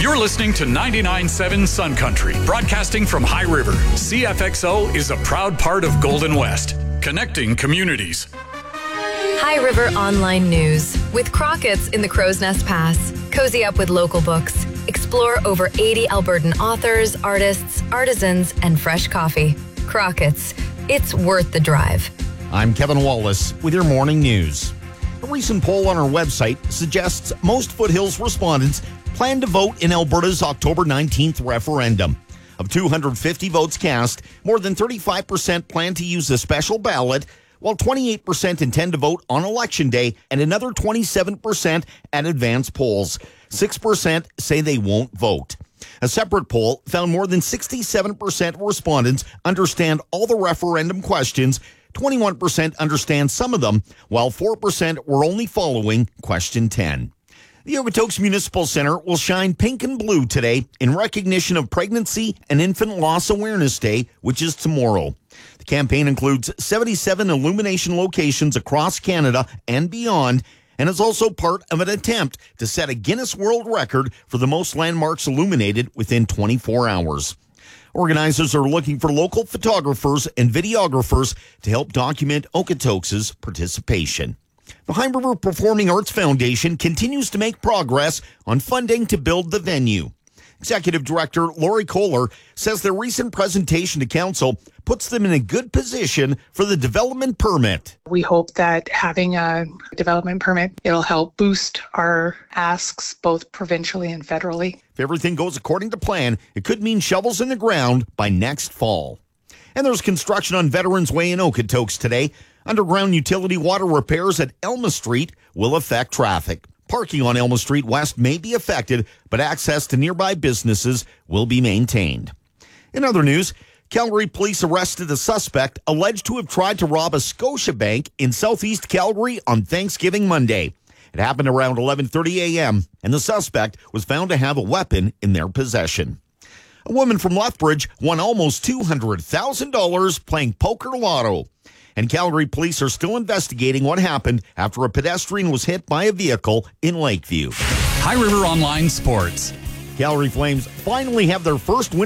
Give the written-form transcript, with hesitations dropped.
You're listening to 99.7 Sun Country, broadcasting from High River. CFXO is a proud part of Golden West, connecting communities. High River Online News with Crockett's in the Crow's Nest Pass. Cozy up with local books. Explore over 80 Albertan authors, artists, artisans, and fresh coffee. Crockett's. It's worth the drive. I'm Kevin Wallace with your morning news. A recent poll on our website suggests most Foothills respondents plan to vote in Alberta's October 19th referendum. Of 250 votes cast, more than 35% plan to use a special ballot, while 28% intend to vote on Election Day and another 27% at advance polls. 6% say they won't vote. A separate poll found more than 67% of respondents understand all the referendum questions. 21% understand some of them, while 4% were only following question 10. The Okotoks Municipal Center will shine pink and blue today in recognition of Pregnancy and Infant Loss Awareness Day, which is tomorrow. The campaign includes 77 illumination locations across Canada and beyond, and is also part of an attempt to set a Guinness World Record for the most landmarks illuminated within 24 hours. Organizers are looking for local photographers and videographers to help document Okotoks' participation. The High River Performing Arts Foundation continues to make progress on funding to build the venue. Executive Director Lori Kohler says their recent presentation to council puts them in a good position for the development permit. We hope that having a development permit, it'll help boost our asks both provincially and federally. If everything goes according to plan, it could mean shovels in the ground by next fall. And there's construction on Veterans Way in Okotoks today. Underground utility water repairs at Elma Street will affect traffic. Parking on Elma Street West may be affected, but access to nearby businesses will be maintained. In other news, Calgary police arrested a suspect alleged to have tried to rob a Scotiabank in southeast Calgary on Thanksgiving Monday. It happened around 11:30 a.m., and the suspect was found to have a weapon in their possession. A woman from Lethbridge won almost $200,000 playing poker lotto. And Calgary police are still investigating what happened after a pedestrian was hit by a vehicle in Lakeview. High River Online Sports. Calgary Flames finally have their first win